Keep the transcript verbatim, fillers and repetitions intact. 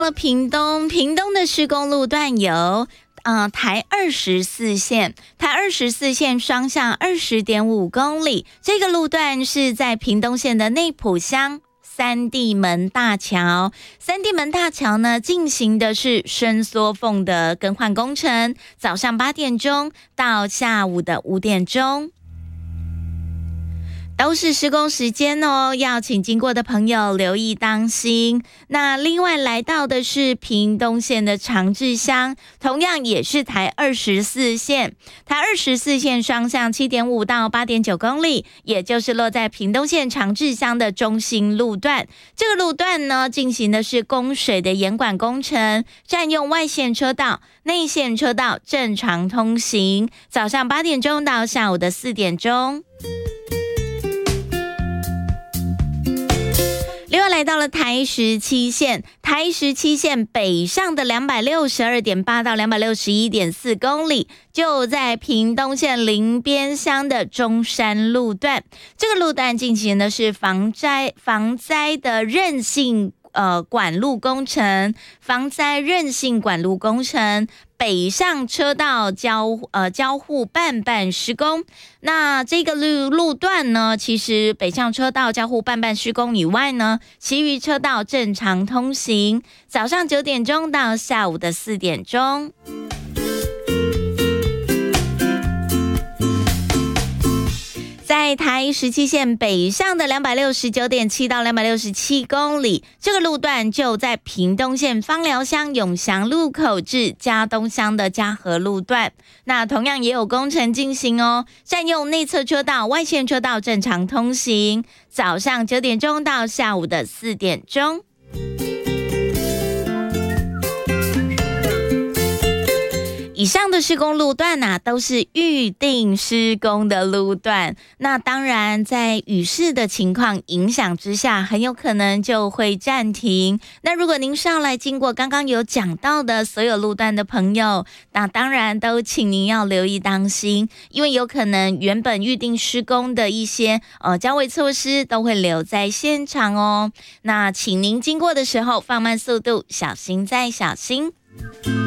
了屏东，屏东的施工路段有呃台二十四线，台二十四线双向二十点五公里，这个路段是在屏东县的内埔乡三地门大桥。三地门大桥呢，进行的是伸缩缝的更换工程，早上八点钟到下午的五点钟。都是施工时间哦，要请经过的朋友留意当心。那另外来到的是屏东县的长治乡，同样也是台二十四线，台二十四线双向 七点五到八点九公里，也就是落在屏东县长治乡的中心路段。这个路段呢，进行的是供水的严管工程，占用外线车道，内线车道正常通行，早上八点钟到下午的四点钟。另外来到了台十七线，台十七线北上的 两百六十二点八到 两百六十一点四公里，就在屏东县林边乡的中山路段。这个路段进行的是防灾防灾的韧性呃管路工程，防灾韧性管路工程。北上车道交呃交互半半施工，那这个路路段呢，其实北上车道交互半半施工以外呢，其余车道正常通行，早上九点钟到下午的四点钟。在台十七线北上的 两百六十九点七到两百六十七公里，这个路段就在屏东县枋寮乡永祥路口至嘉东乡的嘉和路段。那同样也有工程进行哦，占用内侧车道，外线车道正常通行，早上九点钟到下午的四点钟。以上的施工路段啊，都是预定施工的路段。那当然，在雨势的情况影响之下，很有可能就会暂停。那如果您是要来经过刚刚有讲到的所有路段的朋友，那当然都请您要留意当心，因为有可能原本预定施工的一些呃交维措施都会留在现场哦。那请您经过的时候放慢速度，小心再小心。